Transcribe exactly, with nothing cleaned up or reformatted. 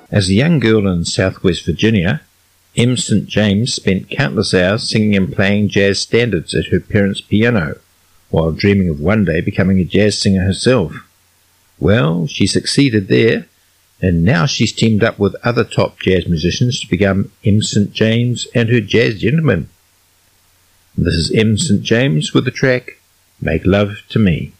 As a young girl in southwest Virginia, Em Saint James spent countless hours singing and playing jazz standards at her parents' piano, while dreaming of one day becoming a jazz singer herself. Well, she succeeded there, and now she's teamed up with other top jazz musicians to become Em Saint James and her Jazz Gentlemen. This is Em Saint James with the track Make Love to Me.